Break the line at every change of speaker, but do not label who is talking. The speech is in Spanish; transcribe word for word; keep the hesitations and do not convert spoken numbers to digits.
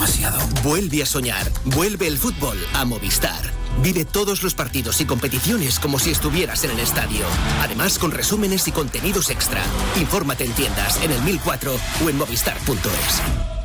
demasiado.
Vuelve a soñar. Vuelve el fútbol a Movistar. Vive todos los partidos y competiciones como si estuvieras en el estadio. Además, con resúmenes y contenidos extra. Infórmate en tiendas, en el mil cuatro o en movistar punto es.